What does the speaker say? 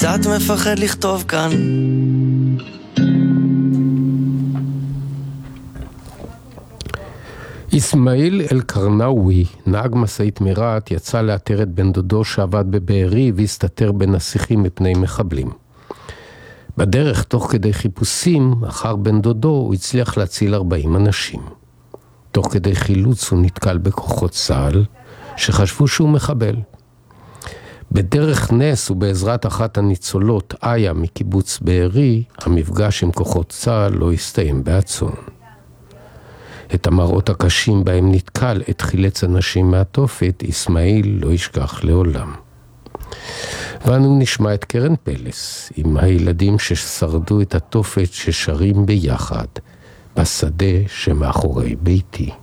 קצת מפחד לכתוב כאן. אסמאעיל אל-קרנאווי, נהג מסעית מירת, יצא לאתר את בן דודו שעבד בבארי והסתתר בין השיחים מפני מחבלים. בדרך, תוך כדי חיפושים, אחר בן דודו, הוא הצליח להציל 40 אנשים. תוך כדי חילוץ הוא נתקל בכוחות צה"ל, שחשבו שהוא מחבל. בדרך נס ובעזרת אחת הניצולות, איה מקיבוץ בארי, המפגש עם כוחות צה"ל לא הסתיים בעצון. את המראות הקשים בהם נתקל את חילץ אנשים מהתופת, אסמאעיל לא ישכח לעולם. ואנו נשמע את קרן פלס עם הילדים ששרדו את התופת ששרים ביחד בשדה שמאחורי ביתי.